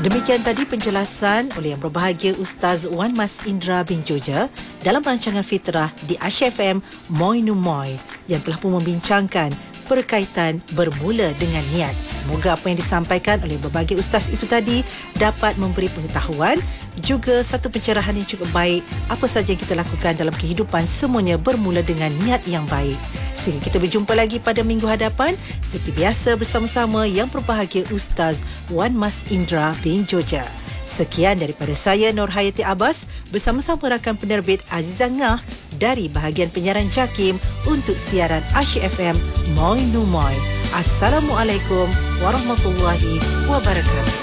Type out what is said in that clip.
Demikian tadi penjelasan oleh Yang Berbahagia Ustaz Wan Mas Indra bin Joja dalam rancangan Fitrah di Asia FM Moi Nu Moi yang telah pun membincangkan berkaitan bermula dengan niat. Semoga apa yang disampaikan oleh berbagai ustaz itu tadi dapat memberi pengetahuan, juga satu pencerahan yang cukup baik apa saja yang kita lakukan dalam kehidupan, semuanya bermula dengan niat yang baik. Sehingga kita berjumpa lagi pada minggu hadapan seperti biasa bersama-sama Yang Berbahagia Ustaz Wan Mas Indra bin Joja. Sekian daripada saya Nur Hayati Abbas bersama-sama rakan penerbit Azizah Ngah dari bahagian penyiaran JAKIM untuk siaran Asia FM Moi Nu Moi. Assalamualaikum warahmatullahi wabarakatuh.